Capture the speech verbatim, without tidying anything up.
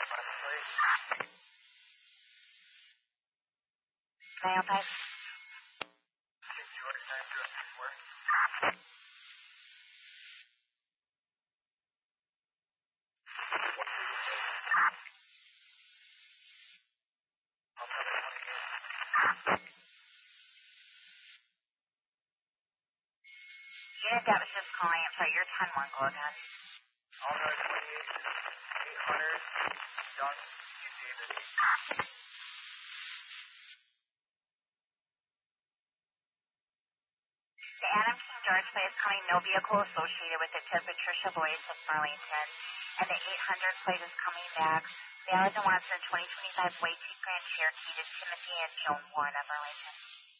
nine oh five. Unit Davis is calling. I'm sorry, you're ten one. Go again. Alright, twenty-eight, eight hundred, John C. Davis. The Adam King George plate is coming. No vehicle associated with it to Patricia Boyce of Arlington. And the eight hundred plate is coming back. Valid and wants a twenty twenty-five White Jeep Grand Cherokee to Timothy and Joan Warren of Arlington.